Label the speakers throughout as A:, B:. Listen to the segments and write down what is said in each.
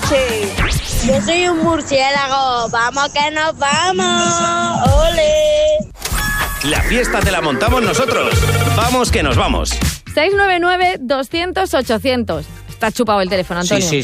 A: noche. Yo soy un murciélago. ¡Vamos que nos vamos! ¡Ole!
B: La fiesta te la montamos nosotros. ¡Vamos que nos vamos!
C: 699-200-800. Está chupado el teléfono, Antonio.
B: Sí.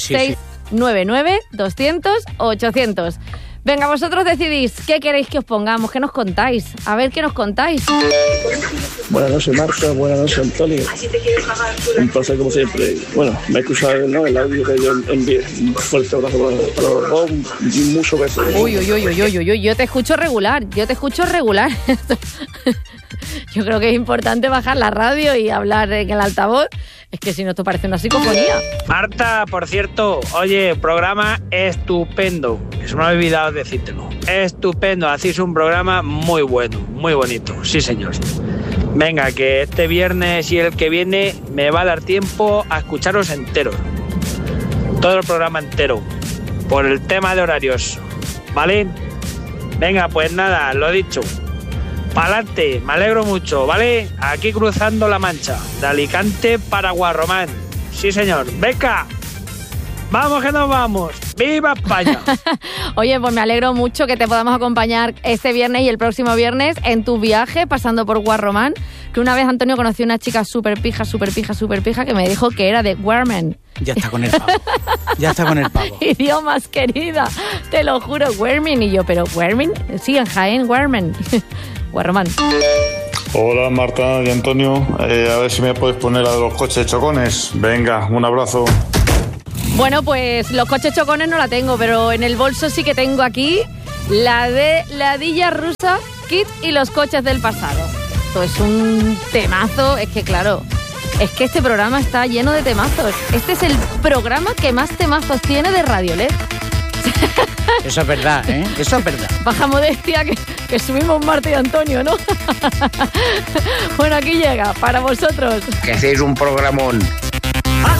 C: 699-200-800. Venga, vosotros decidís qué queréis que os pongamos, qué nos contáis. A ver qué nos contáis.
D: Buenas noches, Marta. Buenas noches, Antonio. Un placer, como siempre. Bueno, me he escuchado, ¿no?, el audio que yo envié. Un fuerte abrazo para los dos y muchos besos.
C: Uy. Yo te escucho regular. Yo creo que es importante bajar la radio y hablar en el altavoz. Es que si no, esto parece una psicofonía.
E: Marta, por cierto, oye, programa estupendo. Eso me he olvidado decírtelo. Estupendo, hacéis un programa muy bueno, muy bonito. Sí, señor. Venga, que este viernes y el que viene me va a dar tiempo a escucharos enteros. Todo el programa entero. Por el tema de horarios. ¿Vale? Venga, pues nada, lo dicho. Pa'lante, me alegro mucho, ¿vale? Aquí cruzando la Mancha, de Alicante para Guarromán. Sí, señor. ¡Venga! ¡Vamos que nos vamos! ¡Viva España!
C: Oye, pues me alegro mucho que te podamos acompañar este viernes y el próximo viernes en tu viaje pasando por Guarromán. Que una vez, Antonio, conocí a una chica súper pija que me dijo que era de Guarman.
F: Ya está con el pavo.
C: Idiomas, querida. Te lo juro, Guarmin. Y yo, ¿pero Guarmin? Sí, en Jaén, Guarman. Guarromán.
G: Hola, Marta y Antonio. A ver si me puedes poner la de los coches chocones. Venga, un abrazo.
C: Bueno, pues los coches chocones no la tengo, pero en el bolso sí que tengo aquí la de Ladilla Rusa, Kit y los coches del pasado. Esto es un temazo, es que claro, es que este programa está lleno de temazos. Este es el programa que más temazos tiene de Radiolet.
F: Eso es verdad, ¿eh? Eso es verdad.
C: Baja modestia que subimos Marta y Antonio, ¿no? Bueno, aquí llega, para vosotros.
H: Que hacéis un programón.